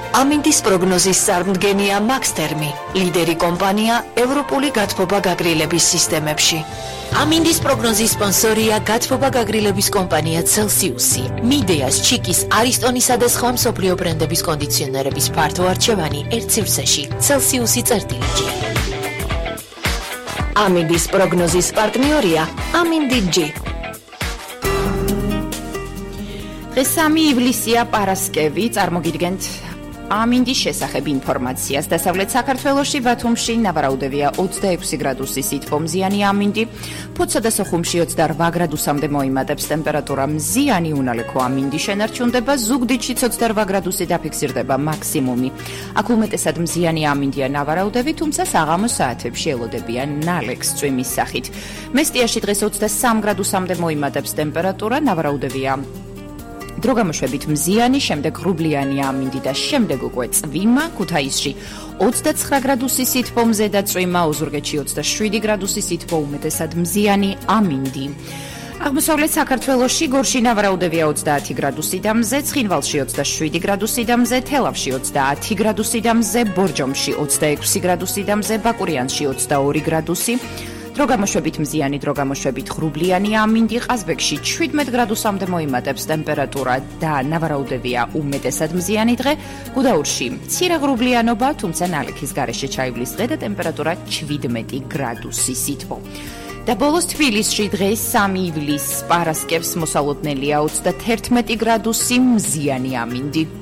ამინდის პროგნოზის წარმდგენია მაქსთერმი, ლიდერი კომპანია ევროპული გათბობა გაგრილების სისტემებში. ამინდის პროგნოზის სპონსორია გათბობა გაგრილების კომპანია Celsius-ი. მიდეას, ჩიკის, არისტონისა და სხვა მსოფლიო ბრენდების კონდიციონერების ფართო არჩევანი ერთ სივრცეში. Celsius-ი წერტილები. ამინდის პროგნოზის პარტნიორია ამინდი G. დღეს 3 ივლისია პარასკევი, წარმოგიდგენთ ამინდის შესახებ ინფორმაციას. დასავლეთ საქართველოში ბათუმში ნავარაუდევია 26 გრადუსი სითბომზიანი ამინდი, ფოთსა და სოხუმში 28 გრადუსამდე მოიმატებს ტემპერატურა, მზიანი უნალექო ამინდი შენარჩუნდება, ზუგდიდში 28 გრადუსი დაფიქსირდება მაქსიმუმი. აქ უმეტესად მზიანი ამინდია ნავარაუდები, თუმცა საღამოს საათებში ელოდებიან ნალექს წვიმის სახით. მესტიაში დღეს 23 გრადუსამდე მოიმატებს ტემპერატურა, ნავარაუდევია დროგამოშვებით მზიანი, შემდეგ ღრუბლიანი ამინდი და შემდეგ უკვე წვიმა. ქუთაისში 29 გრადუსი სითბომზე და წვიმა, ოზურგეთში 27 გრადუსი სითბო, უმეტესად მზიანი ამინდი. აღმოსავლეთ საქართველოში გორში ნავარაუდევია 30 გრადუსი და მზე, ცხინვალში 27 გრადუსი და მზე, თელავში 30 გრადუსი და მზე, ბორჯომში 26 გრადუსი და მზე, ბაკურიანში 22 გრადუსი. დროგამოშვებით მზიანი, დროგამოშვებით ღრუბლიანი ამინდი, ყაზბეგში 17 გრადუსამდე მოიმატებს ტემპერატურა და ნავარაუდევია უმეტესად მზიანი დღე, გუდაურში მცირე ღრუბლიანობა, თუმცა ნალექის გარეშე ჩაივლის დღე და ტემპერატურა 17 გრადუსი სითბო. და ბოლოს თბილისში დღეს 3 ივლისს პარასკევს მოსალოდნელია 31 გრადუსი მზიანი ამინდი.